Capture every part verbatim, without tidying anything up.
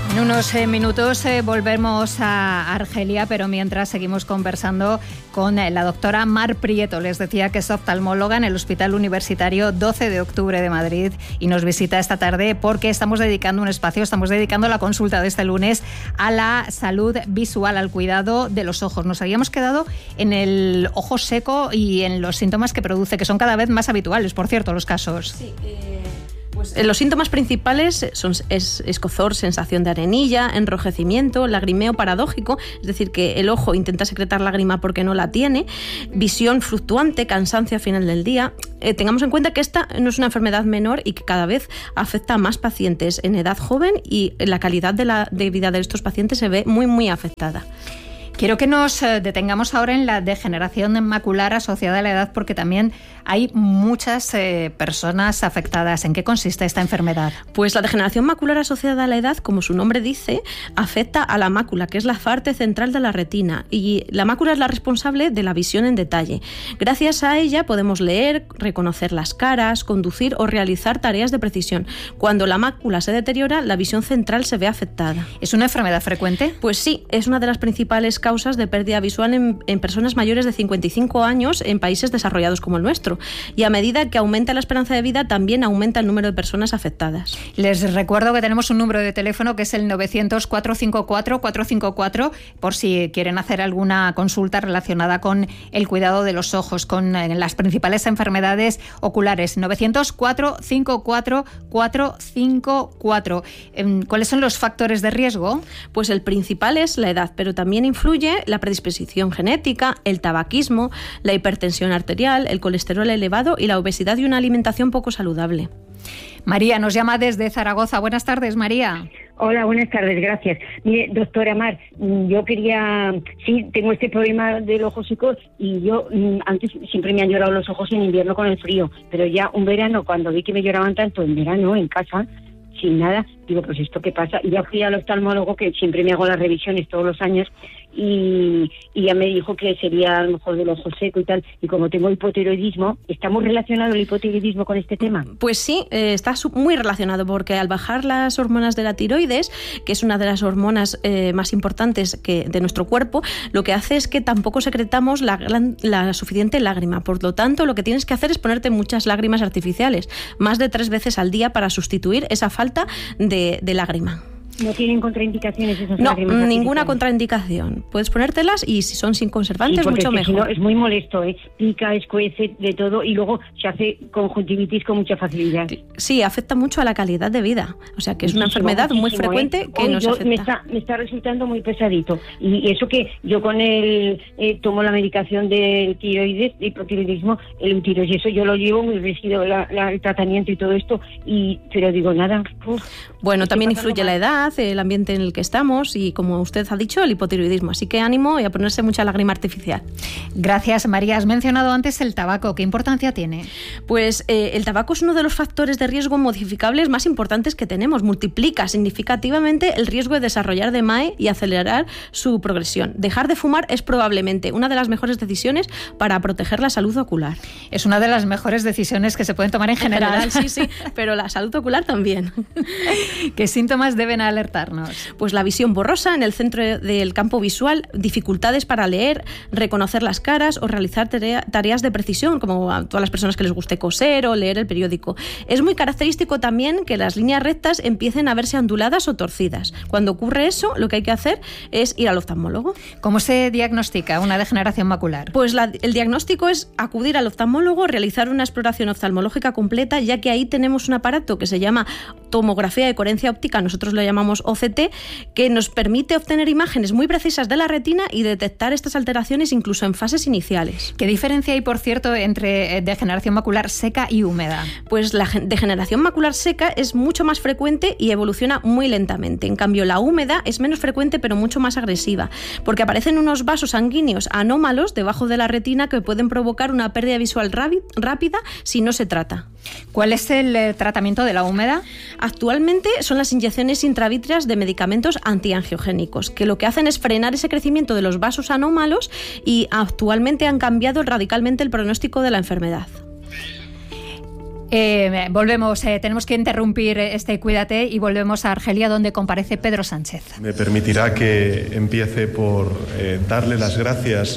En unos eh, minutos eh, volvemos a Argelia, pero mientras seguimos conversando con eh, la doctora Mar Prieto. Les decía que es oftalmóloga en el Hospital Universitario doce de octubre de Madrid y nos visita esta tarde porque estamos dedicando un espacio, estamos dedicando la consulta de este lunes a la salud visual, al cuidado de los ojos. Nos habíamos quedado en el ojo seco y en los síntomas que produce, que son cada vez más habituales, por cierto, los casos. Sí, eh... Pues los síntomas principales son es escozor, sensación de arenilla, enrojecimiento, lagrimeo paradójico, es decir, que el ojo intenta secretar lágrima porque no la tiene, visión fluctuante, cansancio al final del día. Eh, tengamos en cuenta que esta no es una enfermedad menor y que cada vez afecta a más pacientes en edad joven y la calidad de, la, de vida de estos pacientes se ve muy, muy afectada. Quiero que nos detengamos ahora en la degeneración macular asociada a la edad, porque también hay muchas eh, personas afectadas. ¿En qué consiste esta enfermedad? Pues la degeneración macular asociada a la edad, como su nombre dice, afecta a la mácula, que es la parte central de la retina, y la mácula es la responsable de la visión en detalle. Gracias a ella podemos leer, reconocer las caras, conducir o realizar tareas de precisión. Cuando la mácula se deteriora, la visión central se ve afectada. ¿Es una enfermedad frecuente? Pues sí, es una de las principales causas causas de pérdida visual en, en personas mayores de cincuenta y cinco años en países desarrollados como el nuestro. Y a medida que aumenta la esperanza de vida, también aumenta el número de personas afectadas. Les recuerdo que tenemos un número de teléfono que es el novecientos, cuatrocientos cincuenta y cuatro, cuatrocientos cincuenta y cuatro, por si quieren hacer alguna consulta relacionada con el cuidado de los ojos, con las principales enfermedades oculares. novecientos, cuatrocientos cincuenta y cuatro, cuatrocientos cincuenta y cuatro. ¿Cuáles son los factores de riesgo? Pues el principal es la edad, pero también influye la predisposición genética, el tabaquismo, la hipertensión arterial, el colesterol elevado y la obesidad y una alimentación poco saludable. María nos llama desde Zaragoza. Buenas tardes, María. Hola, buenas tardes, gracias. Mire, doctora Mar, yo quería... Sí, tengo este problema del ojo seco y yo antes siempre me han llorado los ojos en invierno con el frío, pero ya un verano, cuando vi que me lloraban tanto en verano, en casa, sin nada, digo, pues esto qué pasa. Y ya fui al oftalmólogo, que siempre me hago las revisiones todos los años, y, y ya me dijo que sería a lo mejor del ojo seco y tal. Y como tengo hipotiroidismo, ¿está muy relacionado el hipotiroidismo con este tema? Pues sí, eh, está muy relacionado, porque al bajar las hormonas de la tiroides, que es una de las hormonas eh, más importantes que, de nuestro cuerpo, lo que hace es que tampoco secretamos la, la suficiente lágrima. Por lo tanto, lo que tienes que hacer es ponerte muchas lágrimas artificiales, más de tres veces al día, para sustituir esa falta de, de lágrima. ¿No tienen contraindicaciones esas no, lágrimas? No, ninguna contraindicación. Puedes ponértelas y si son sin conservantes, sí, mucho es mejor. Si no, es muy molesto, ¿eh? Pica, escuece, de todo, y luego se hace conjuntivitis con mucha facilidad. Sí, afecta mucho a la calidad de vida. O sea, que es muchísimo, una enfermedad muy frecuente, ¿eh? que Hoy nos yo, afecta. Me está, me está resultando muy pesadito. Y eso que yo con el... Eh, tomo la medicación del tiroides, de hipotiroidismo, el utirox, y eso yo lo llevo muy rígido, la, la, el tratamiento y todo esto, y pero digo, nada. Uf, bueno, también influye la edad, el ambiente en el que estamos y, como usted ha dicho, el hipotiroidismo. Así que ánimo y a ponerse mucha lágrima artificial. Gracias, María. Has mencionado antes el tabaco. ¿Qué importancia tiene? Pues eh, el tabaco es uno de los factores de riesgo modificables más importantes que tenemos. Multiplica significativamente el riesgo de desarrollar D M A E y acelerar su progresión. Dejar de fumar es probablemente una de las mejores decisiones para proteger la salud ocular. Es una de las mejores decisiones que se pueden tomar en general. En general, sí, sí, pero la salud ocular también. ¿Qué síntomas deben alertarnos? Pues la visión borrosa en el centro del campo visual, dificultades para leer, reconocer las caras o realizar tarea, tareas de precisión, como a todas las personas que les guste coser o leer el periódico. Es muy característico también que las líneas rectas empiecen a verse onduladas o torcidas. Cuando ocurre eso, lo que hay que hacer es ir al oftalmólogo. ¿Cómo se diagnostica una degeneración macular? Pues la, el diagnóstico es acudir al oftalmólogo, realizar una exploración oftalmológica completa, ya que ahí tenemos un aparato que se llama tomografía de coherencia óptica, nosotros lo llamamos O C T, que nos permite obtener imágenes muy precisas de la retina y detectar estas alteraciones incluso en fases iniciales. ¿Qué diferencia hay, por cierto, entre degeneración macular seca y húmeda? Pues la degeneración macular seca es mucho más frecuente y evoluciona muy lentamente. En cambio, la húmeda es menos frecuente pero mucho más agresiva, porque aparecen unos vasos sanguíneos anómalos debajo de la retina que pueden provocar una pérdida visual rápida si no se trata. ¿Cuál es el tratamiento de la húmeda? Actualmente son las inyecciones intravítreas de medicamentos antiangiogénicos, que lo que hacen es frenar ese crecimiento de los vasos anómalos y actualmente han cambiado radicalmente el pronóstico de la enfermedad. Eh, volvemos, eh, tenemos que interrumpir este Cuídate y volvemos a Argelia, donde comparece Pedro Sánchez. Me permitirá que empiece por eh, darle las gracias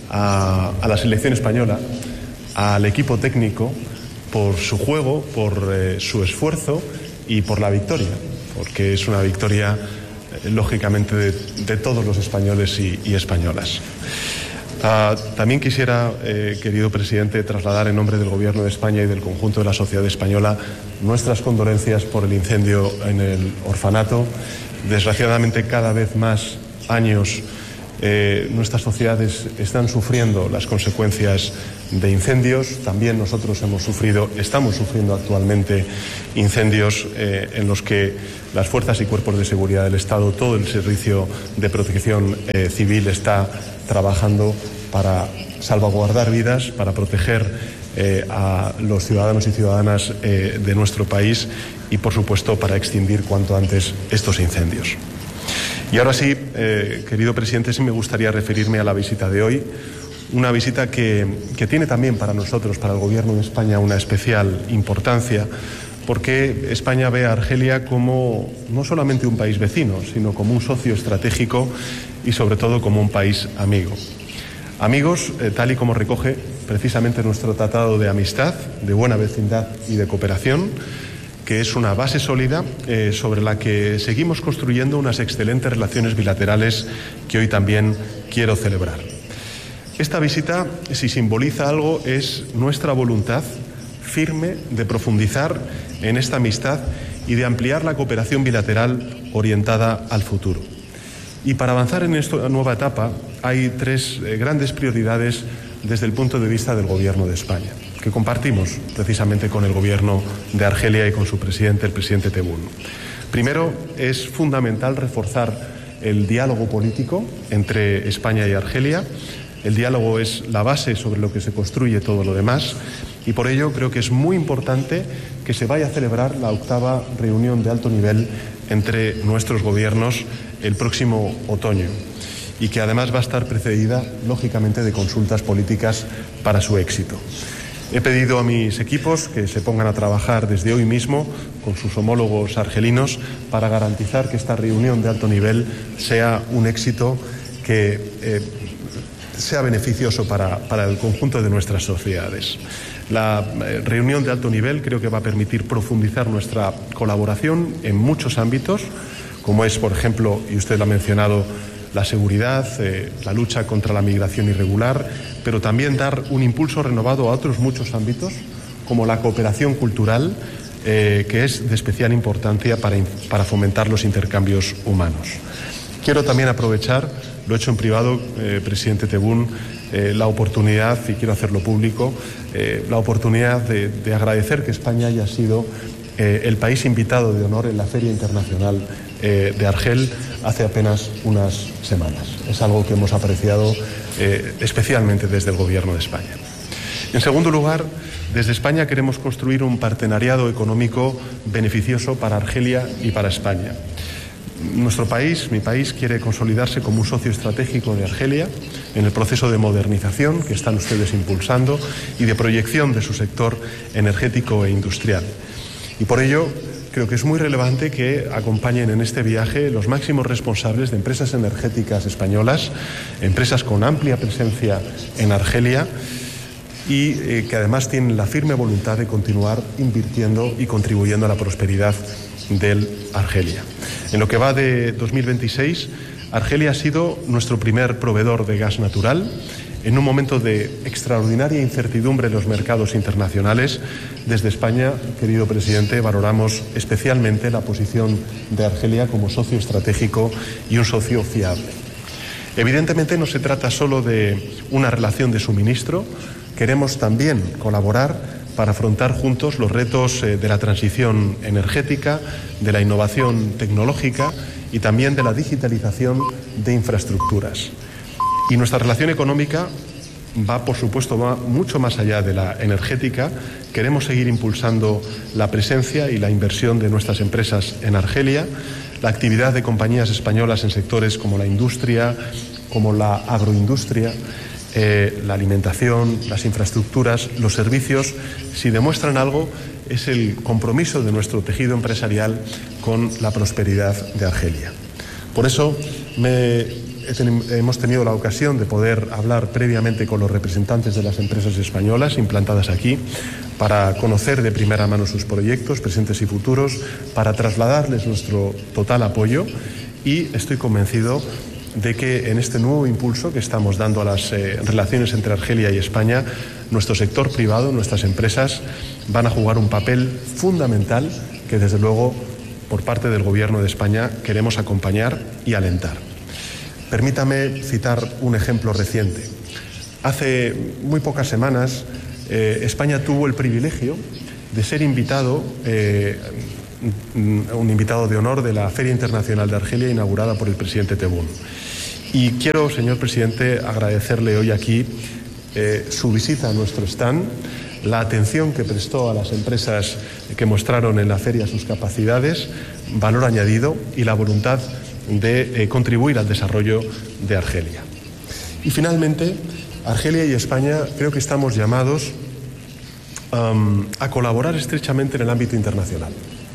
a, a la selección española, al equipo técnico, por su juego, por eh, su esfuerzo y por la victoria, porque es una victoria, eh, lógicamente, de, de todos los españoles y, y españolas. Uh, también quisiera, eh, querido presidente, trasladar en nombre del Gobierno de España y del conjunto de la sociedad española nuestras condolencias por el incendio en el orfanato. Desgraciadamente, cada vez más años eh, nuestras sociedades están sufriendo las consecuencias de incendios. También nosotros hemos sufrido, estamos sufriendo actualmente incendios eh, en los que las fuerzas y cuerpos de seguridad del Estado, todo el servicio de protección eh, civil está trabajando para salvaguardar vidas, para proteger eh, a los ciudadanos y ciudadanas eh, de nuestro país y, por supuesto, para extinguir cuanto antes estos incendios. Y ahora sí, eh, querido presidente, sí me gustaría referirme a la visita de hoy, una visita que, que tiene también para nosotros, para el Gobierno de España, una especial importancia, porque España ve a Argelia como no solamente un país vecino, sino como un socio estratégico y sobre todo como un país amigo. Amigos, eh, tal y como recoge precisamente nuestro Tratado de Amistad, de Buena Vecindad y de Cooperación, que es una base sólida eh, sobre la que seguimos construyendo unas excelentes relaciones bilaterales que hoy también quiero celebrar. Esta visita, si simboliza algo, es nuestra voluntad firme de profundizar en esta amistad y de ampliar la cooperación bilateral orientada al futuro. Y para avanzar en esta nueva etapa hay tres eh, grandes prioridades desde el punto de vista del Gobierno de España, que compartimos precisamente con el Gobierno de Argelia y con su presidente, el presidente Tebboune. Primero, es fundamental reforzar el diálogo político entre España y Argelia. El diálogo es la base sobre lo que se construye todo lo demás y por ello creo que es muy importante que se vaya a celebrar la octava reunión de alto nivel entre nuestros gobiernos el próximo otoño y que además va a estar precedida, lógicamente, de consultas políticas para su éxito. He pedido a mis equipos que se pongan a trabajar desde hoy mismo con sus homólogos argelinos para garantizar que esta reunión de alto nivel sea un éxito que eh, sea beneficioso para, para el conjunto de nuestras sociedades. La eh, reunión de alto nivel creo que va a permitir profundizar nuestra colaboración en muchos ámbitos, como es, por ejemplo, y usted lo ha mencionado, la seguridad, eh, la lucha contra la migración irregular, pero también dar un impulso renovado a otros muchos ámbitos, como la cooperación cultural, eh, que es de especial importancia para, para fomentar los intercambios humanos. Quiero también aprovechar, lo he hecho en privado, eh, presidente Tebboune, eh, la oportunidad, y quiero hacerlo público, eh, la oportunidad de, de agradecer que España haya sido eh, el país invitado de honor en la Feria Internacional eh, de Argel hace apenas unas semanas. Es algo que hemos apreciado eh, especialmente desde el Gobierno de España. En segundo lugar, desde España queremos construir un partenariado económico beneficioso para Argelia y para España. Nuestro país, mi país, quiere consolidarse como un socio estratégico de Argelia en el proceso de modernización que están ustedes impulsando y de proyección de su sector energético e industrial. Y por ello creo que es muy relevante que acompañen en este viaje los máximos responsables de empresas energéticas españolas, empresas con amplia presencia en Argelia y eh, que además tienen la firme voluntad de continuar invirtiendo y contribuyendo a la prosperidad del Argelia. En lo que va de dos mil veintiséis, Argelia ha sido nuestro primer proveedor de gas natural. En un momento de extraordinaria incertidumbre en los mercados internacionales, desde España, querido presidente, valoramos especialmente la posición de Argelia como socio estratégico y un socio fiable. Evidentemente no se trata solo de una relación de suministro, queremos también colaborar para afrontar juntos los retos de la transición energética, de la innovación tecnológica y también de la digitalización de infraestructuras. Y nuestra relación económica va, por supuesto, va mucho más allá de la energética. Queremos seguir impulsando la presencia y la inversión de nuestras empresas en Argelia, la actividad de compañías españolas en sectores como la industria, como la agroindustria, eh, la alimentación, las infraestructuras, los servicios. Si demuestran algo es el compromiso de nuestro tejido empresarial con la prosperidad de Argelia. Por eso me, hemos tenido la ocasión de poder hablar previamente con los representantes de las empresas españolas implantadas aquí, para conocer de primera mano sus proyectos, presentes y futuros, para trasladarles nuestro total apoyo, y estoy convencido de que en este nuevo impulso que estamos dando a las eh, relaciones entre Argelia y España, nuestro sector privado, nuestras empresas, van a jugar un papel fundamental que, desde luego, por parte del Gobierno de España queremos acompañar y alentar. Permítame citar un ejemplo reciente. Hace muy pocas semanas eh, España tuvo el privilegio de ser invitado, eh, un invitado de honor de la Feria Internacional de Argelia, inaugurada por el presidente Tebboune. Y quiero, señor presidente, agradecerle hoy aquí eh, su visita a nuestro stand, la atención que prestó a las empresas que mostraron en la feria sus capacidades, valor añadido y la voluntad de eh, contribuir al desarrollo de Argelia. Y finalmente, Argelia y España creo que estamos llamados um, a colaborar estrechamente en el ámbito internacional,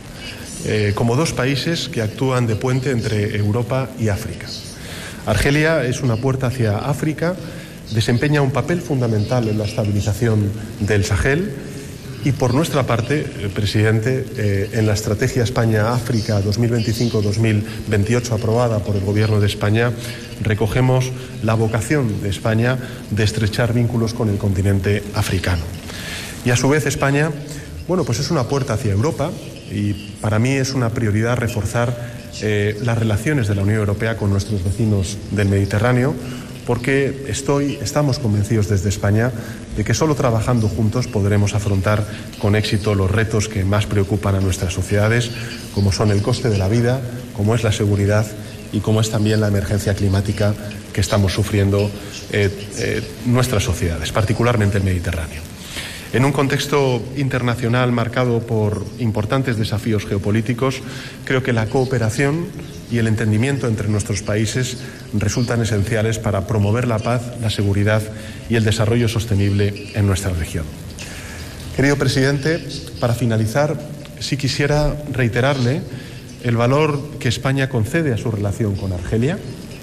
eh, como dos países que actúan de puente entre Europa y África. Argelia es una puerta hacia África, desempeña un papel fundamental en la estabilización del Sahel, y por nuestra parte, eh, presidente, eh, en la estrategia España-África dos mil veinticinco dos mil veintiocho aprobada por el Gobierno de España, recogemos la vocación de España de estrechar vínculos con el continente africano. Y a su vez España, bueno, pues es una puerta hacia Europa, y para mí es una prioridad reforzar eh, las relaciones de la Unión Europea con nuestros vecinos del Mediterráneo, porque estoy, estamos convencidos desde España de que solo trabajando juntos podremos afrontar con éxito los retos que más preocupan a nuestras sociedades, como son el coste de la vida, como es la seguridad y como es también la emergencia climática que estamos sufriendo eh, eh, nuestras sociedades, particularmente el Mediterráneo. En un contexto internacional marcado por importantes desafíos geopolíticos, creo que la cooperación y el entendimiento entre nuestros países resultan esenciales para promover la paz, la seguridad y el desarrollo sostenible en nuestra región. Querido presidente, para finalizar, sí quisiera reiterarle el valor que España concede a su relación con Argelia.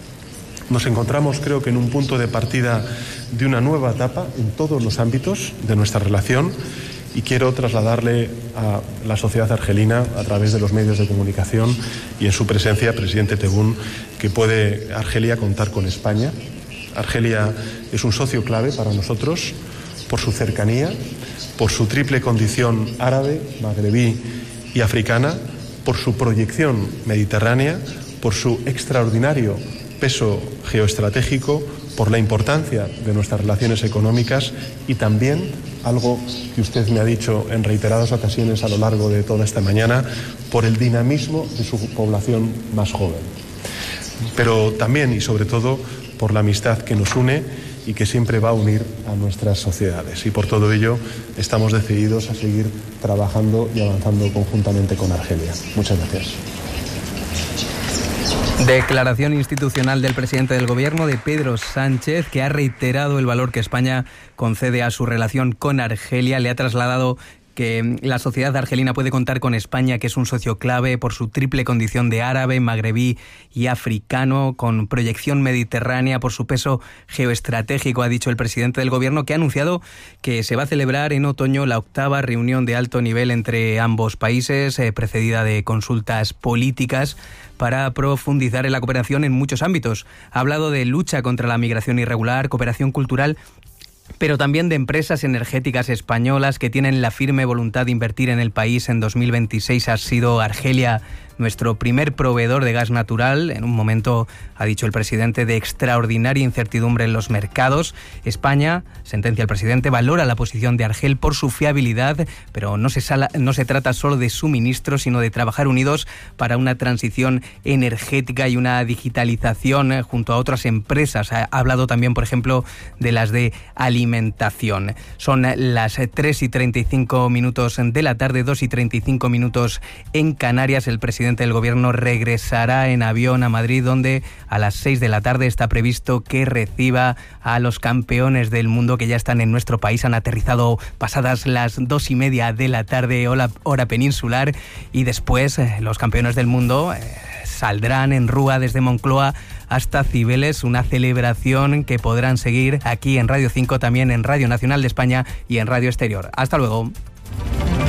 Nos encontramos, creo que, en un punto de partida de una nueva etapa en todos los ámbitos de nuestra relación, y quiero trasladarle a la sociedad argelina, a través de los medios de comunicación y en su presencia, presidente Tebboune, que puede Argelia contar con España. Argelia es un socio clave para nosotros por su cercanía, por su triple condición árabe, magrebí y africana, por su proyección mediterránea, por su extraordinario peso geoestratégico, por la importancia de nuestras relaciones económicas y también, algo que usted me ha dicho en reiteradas ocasiones a lo largo de toda esta mañana, por el dinamismo de su población más joven. Pero también y sobre todo por la amistad que nos une y que siempre va a unir a nuestras sociedades. Y por todo ello estamos decididos a seguir trabajando y avanzando conjuntamente con Argelia. Muchas gracias. Declaración institucional del presidente del Gobierno, de Pedro Sánchez, que ha reiterado el valor que España concede a su relación con Argelia. Le ha trasladado que la sociedad argelina puede contar con España, que es un socio clave por su triple condición de árabe, magrebí y africano, con proyección mediterránea, por su peso geoestratégico, ha dicho el presidente del Gobierno, que ha anunciado que se va a celebrar en otoño la octava reunión de alto nivel entre ambos países, eh, precedida de consultas políticas, para profundizar en la cooperación en muchos ámbitos. Ha hablado de lucha contra la migración irregular, cooperación cultural, pero también de empresas energéticas españolas que tienen la firme voluntad de invertir en el país. En dos mil veintiséis ha sido Argelia nuestro primer proveedor de gas natural, en un momento, ha dicho el presidente, de extraordinaria incertidumbre en los mercados. España, sentencia el presidente, valora la posición de Argel por su fiabilidad, pero no se, sala, no se trata solo de suministro, sino de trabajar unidos para una transición energética y una digitalización eh, junto a otras empresas. Ha hablado también, por ejemplo, de las de alimentación. Son las tres y treinta y cinco minutos de la tarde, dos y treinta y cinco minutos en Canarias. El presidente presidente del Gobierno regresará en avión a Madrid, donde a las seis de la tarde está previsto que reciba a los campeones del mundo que ya están en nuestro país. Han aterrizado pasadas las dos y media de la tarde, hora, hora peninsular, y después eh, los campeones del mundo eh, saldrán en Rúa desde Moncloa hasta Cibeles, una celebración que podrán seguir aquí en Radio cinco, también en Radio Nacional de España y en Radio Exterior. Hasta luego.